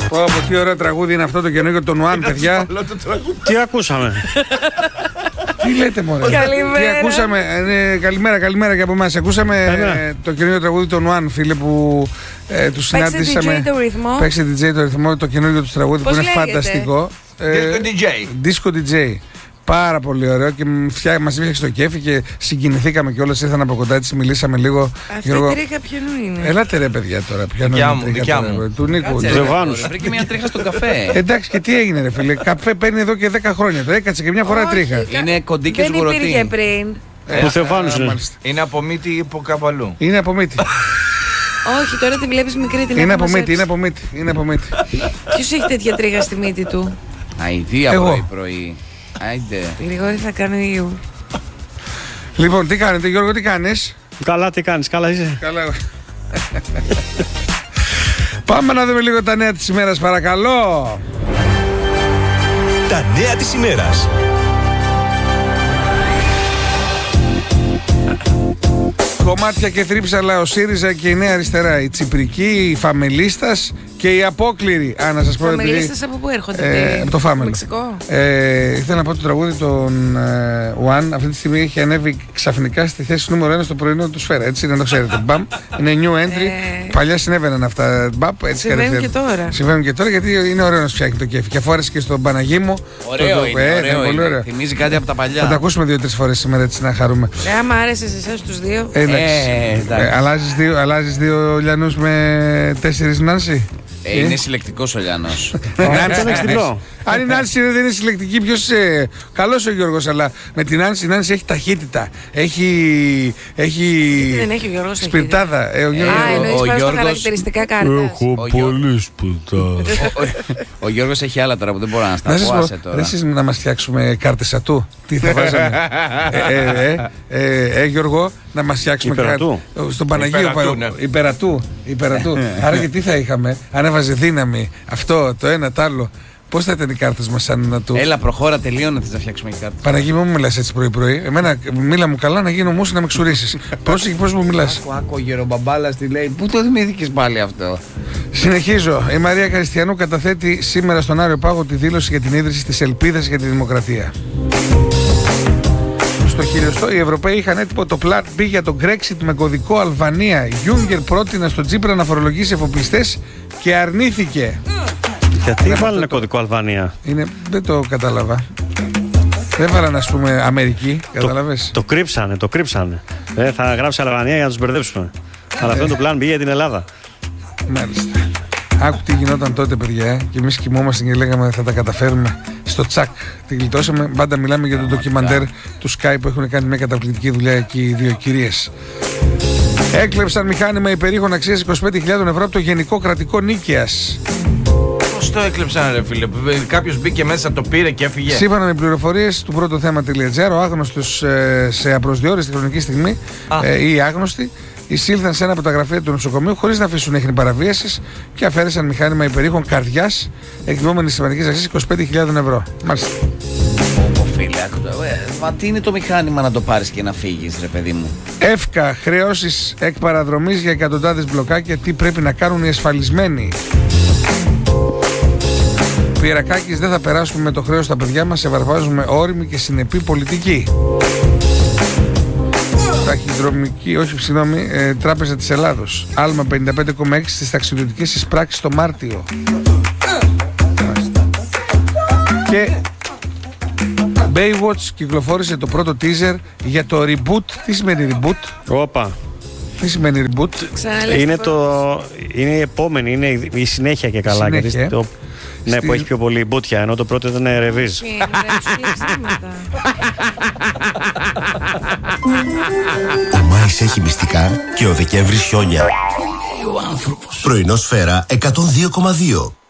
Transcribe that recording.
Τι ωραίο τραγούδι είναι αυτό το καινούργιο των One, παιδιά. Τι ακούσαμε? Τι λέτε, μωρέ? Καλημέρα. Τι ακούσαμε? Καλημέρα και από εμάς. Ακούσαμε το καινούργιο τραγούδι των One, φίλε, που του συνάντησαμε. Παίξε DJ το ρυθμό, το καινούργιο του τραγούδι που είναι φανταστικό. Disco DJ. Πάρα πολύ ωραίο και μας έφτιαξε το κέφι και συγκινηθήκαμε κιόλας. Ήρθαν από κοντά της, μιλήσαμε λίγο. Αυτή η τρίχα ποιανού είναι? Ελάτε ρε παιδιά τώρα. Δικιά μου. Του Νίκου. Βρήκε μια τρίχα στον καφέ. Εντάξει, και τι έγινε ρε φίλε? Καφέ παίρνει εδώ και 10 χρόνια. Το έκατσε και μια φορά τρίχα. Είναι κοντή και σγουρωτή. Δεν υπήρχε πριν. Του Θεοφάνους είναι. Είναι από μύτη ή από κάπου αλλού? Είναι από μύτη. Όχι, τώρα τη βλέπεις μικρή, την είναι από μύτη. Είναι από μύτη. Ποιος έχει τέτοια τρίχα στη μύτη του? Αηδία πρωί. Άιντε. Γρηγόρη θα κάνει. Λοιπόν, τι κάνετε Γιώργο, τι κάνεις? Καλά, τι κάνεις? Καλά είσαι? Καλά. Πάμε να δούμε λίγο τα νέα της ημέρας, παρακαλώ. Τα νέα της ημέρας. Κομμάτια και θρύψαλα ο ΣΥΡΙΖΑ και η Νέα Αριστερά. Η Τσιπρική, η Φαμελίστας και η Απόκληρη. Να σας πω. Φαμελίστας από πού έρχονται? Από το Φάμελ. Μεξικό. Ήθελα να πω το τραγούδι των One. Αυτή τη στιγμή έχει ανέβει ξαφνικά στη θέση νούμερο 1 στο πρωινό του Σφαίρα. Έτσι, να το ξέρετε. Μπαμ. Είναι new entry. Παλιά συνέβαιναν αυτά. Συμβαίνουν και τώρα. Συμβαίνουν και τώρα γιατί είναι ωραίο να σου φτιάχνει το κέφι. Και αφού άρεσε και στον Παναγίμο. Ωραίο είναι. Πολύ ωραίο. Θυμίζει κάτι από τα παλιά. Θα τα ακούσουμε 2-3 φορές σήμερα έτσι να χαρούμε. Άμα άρεσε σε εσάς τους δύο. Αλλάζεις δύο Λιανούς με 4 Νάνση. Είναι συλλεκτικός ο Λιανός. Αν η Νάνση δεν είναι συλλεκτική, ποιος είσαι? Καλός ο Γιώργος, αλλά με την Νάνση, η Νάνση έχει ταχύτητα. Έχει δεν έχει ο Γιώργος σπιρτάδα. Εννοείς πάνω στα χαρακτηριστικά κάρτα. Έχω πολύ σπιρτάδα. Ο Γιώργος έχει άλλα τώρα που δεν μπορώ να στα πω. Δεν εσείς να μας φτιάξουμε κάρτες ατού. Τι θα βάζαμε? Γιώργο, να μας φτιάξουμε κάρτες στον Παναγίο υπερατού. Άρα και τι θα είχαμε? Αν έβαζε δύναμη αυτό, το ένα, το άλλο. Πώς θα ήταν οι κάρτες μας αν να του. Έλα, προχώρα, τελείωνε. Θες να φτιάξουμε και κάρτες? Παναγί μου μιλάς έτσι πρωί-πρωί. Εμένα μίλα μου καλά να γίνω μουσι να με ξουρίσεις. Πρόσεχε πώς μου μιλάς. Άκου, γερομπαμπάλας τι λέει. Πού το θυμήθηκες πάλι αυτό? Συνεχίζω. Η Μαρία Χριστιανού καταθέτει σήμερα στον Άριο Πάγο τη δήλωση για την ίδρυση της Ελπίδας για τη Δημοκρατία. Στο χειριστό, οι Ευρωπαίοι είχαν έτοιμο το Plan B για το Brexit με κωδικό Αλβανία. Γιούγκερ πρότεινε στον Τσίπρα να φορολογήσει εφοπλιστές και αρνήθηκε. Γιατί βάλανε κωδικό Αλβανία? Δεν το κατάλαβα. Δεν βάλανε, ας πούμε, Αμερική. Καταλαβες. Το κρύψανε. Θα γράψει Αλβανία για να τους μπερδέψουμε. Αλλά αυτό είναι το Plan B για την Ελλάδα. Μάλιστα. Άκου τι γινόταν τότε, παιδιά. Και εμείς κοιμόμαστε και λέγαμε θα τα καταφέρουμε. Στο τσακ τη γλιτώσαμε. Πάντα μιλάμε για το ντοκιμαντέρ του Sky που έχουν κάνει μια καταπληκτική δουλειά εκεί οι δύο κυρίες. Έκλεψαν μηχάνημα υπερήχων αξίας 25.000 ευρώ από το Γενικό Κρατικό Νίκαιας. Πώς το έκλεψαν, ρε φίλε? Κάποιος μπήκε μέσα, το πήρε και έφυγε. Σύμφωνα με πληροφορίες του πρώτο θέμα.gr, ο άγνωστος σε απροσδιόριστη χρονική στιγμή ή άγνωστοι εισήλθαν σε ένα από τα γραφεία του νοσοκομείου χωρίς να αφήσουν έχνη παραβίασης και αφαίρεσαν μηχάνημα υπερήχων καρδιάς εκτιμόμενης σημαντικής αξίας 25.000 ευρώ. Μάλιστα. Φίλε, μα τι είναι το μηχάνημα να το πάρεις και να φύγεις, ρε παιδί μου? Εύκα, χρεώσεις εκ παραδρομής για εκατοντάδες μπλοκάκια. Τι πρέπει να κάνουν οι ασφαλισμένοι? Πυρακάκης, δεν θα περάσουμε με το χρέος στα παιδιά μας, ευαρβάζουμε όριμη και συνεπή πολιτική. Ταχυδρομική, Τράπεζα της Ελλάδος. Άλμα 55,6 στις ταξιδιωτικές εισπράξεις το Μάρτιο. Και Baywatch κυκλοφόρησε το πρώτο teaser για το reboot. Τι σημαίνει reboot? Όπα. Τι σημαίνει reboot? Είναι η επόμενη, είναι η συνέχεια και καλά. Ναι, που έχει πιο πολύ μπουτια, ενώ το πρώτο ήταν ρεβίζ. Ο Μάης έχει μυστικά και ο Δεκέμβρης χιόνια. Πρωινό Σφαίρα 102,2.